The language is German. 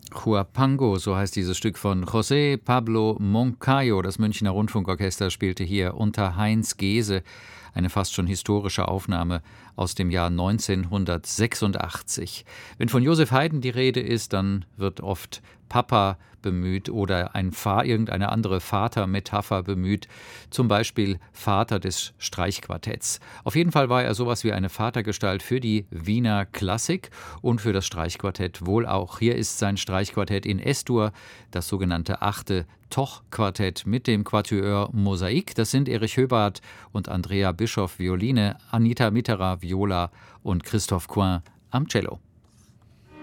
Huapango, so heißt dieses Stück von José Pablo Moncayo. Das Münchner Rundfunkorchester spielte hier unter Heinz Gehse eine fast schon historische Aufnahme aus dem Jahr 1986. Wenn von Joseph Haydn die Rede ist, dann wird oft Papa bemüht oder irgendeine andere Vatermetapher bemüht, zum Beispiel Vater des Streichquartetts. Auf jeden Fall war er sowas wie eine Vatergestalt für die Wiener Klassik und für das Streichquartett wohl auch. Hier ist sein Streichquartett in S-Dur, das sogenannte 8. Toch-Quartett mit dem Quatuor Mosaik. Das sind Erich Höbart und Andrea Bischoff Violine, Anita Mitterer Viola und Christoph Coin am Cello.